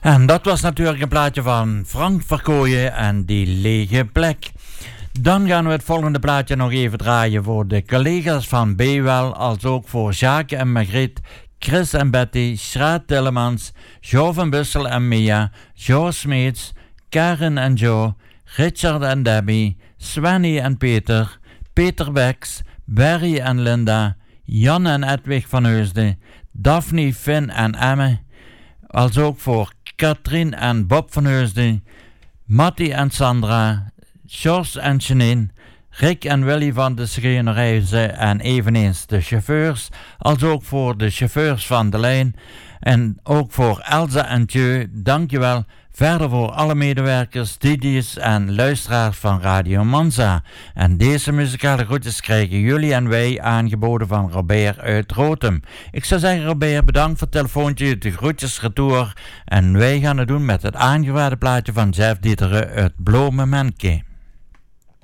En dat was natuurlijk een plaatje van Frank Verkooyen en Die Lege Plek. Dan gaan we het volgende plaatje nog even draaien voor de collega's van Bewel, als ook voor Jacques en Margriet, Chris en Betty, Schraat Tillemans, Jo van Bussel en Mia, Jo Smeets, Karen en Joe, Richard en Debbie, Svenny en Peter, Peter Beks, Barry en Linda, Jan en Edwig van Heusden, Daphne, Finn en Emme, als ook voor Katrien en Bob van Heusden, Mattie en Sandra, Jos en Janine, Rick en Willy van de Schrenerijzen en eveneens de chauffeurs, als ook voor de chauffeurs van de lijn en ook voor Elsa en Thieu, dankjewel. Verder voor alle medewerkers, DJ's en luisteraars van Radio Manza. En deze muzikale groetjes krijgen jullie en wij aangeboden van Robert uit Rotem. Ik zou zeggen, Robert, bedankt voor het telefoontje, de groetjes retour. En wij gaan het doen met het aangeraden plaatje van Jeff Dieteren uit Bloemenmenke.